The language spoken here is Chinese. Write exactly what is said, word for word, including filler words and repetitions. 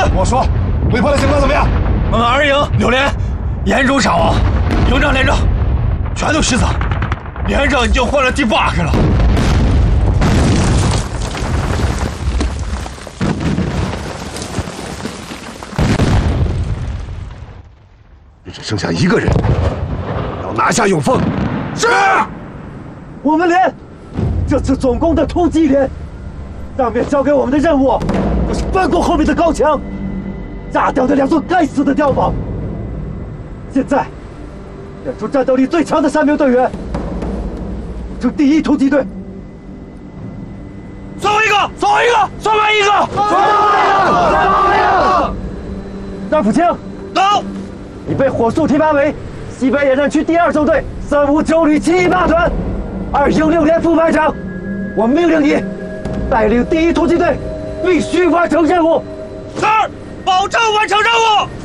我说，尾炮的情况怎么样？ 我们二营六连严重伤亡，营长连长全都失踪，连长已经换了第八个了。 只剩下一个人，要拿下永丰。是。 我们连这次总攻的突击连，上面交给我们的任务就是翻过后面的高墙，炸掉那两座该死的碉堡。现在选出战斗力最强的三名队员，组成第一突击队。 最后一个，最后一个，最后一个， 最后一个，最后一个。张辅清， 到。 你被火速提拔为西北野战区第二纵队三五九旅七一八团二营六连副排长。我命令你带领第一突击队必须完成任务。 是，保证完成任务。